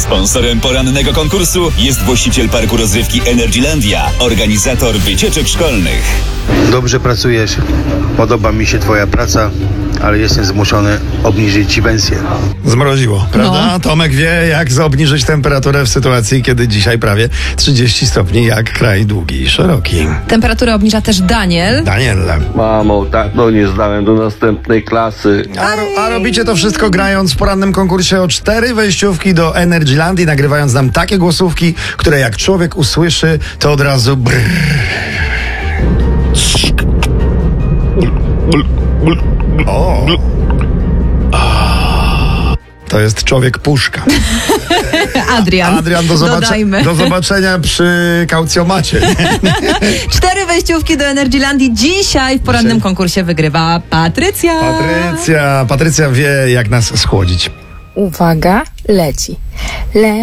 Sponsorem porannego konkursu jest właściciel parku rozrywki Energylandia, organizator wycieczek szkolnych. Dobrze pracujesz, podoba mi się twoja praca, ale jestem zmuszony obniżyć ci pensję. Zmroziło, prawda? Tomek wie, jak obniżyć temperaturę w sytuacji, kiedy dzisiaj prawie 30 stopni, jak kraj długi i szeroki. Temperaturę obniża też Daniel. Daniel, Mamo, tato, nie zdałem do następnej klasy. a robicie to wszystko grając w porannym konkursie o 4 wejściówki do Energylandii, nagrywając nam takie głosówki, które jak człowiek usłyszy, to od razu O. To jest człowiek puszka. Adrian, dodajmy. Do zobaczenia przy kaucjomacie. 4 wejściówki do Energylandii dzisiaj w porannym konkursie wygrywa Patrycja. Patrycja wie, jak nas schłodzić. Uwaga, leci.